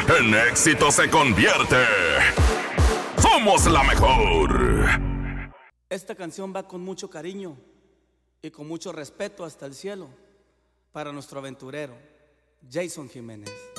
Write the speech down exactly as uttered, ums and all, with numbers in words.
en éxito se convierte. ¡Somos la mejor! Esta canción va con mucho cariño y con mucho respeto hasta el cielo para nuestro aventurero, Jason Jiménez.